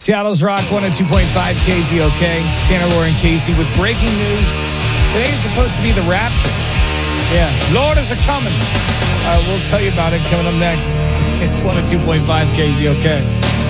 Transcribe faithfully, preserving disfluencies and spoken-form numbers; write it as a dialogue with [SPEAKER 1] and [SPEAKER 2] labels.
[SPEAKER 1] Seattle's Rock one oh two point five K Z O K. Tanner, Laura, and Casey with breaking news. Today is supposed to be the rapture. Yeah, Lord is a-coming. Uh, we'll tell you about it coming up next. It's one oh two point five K Z O K.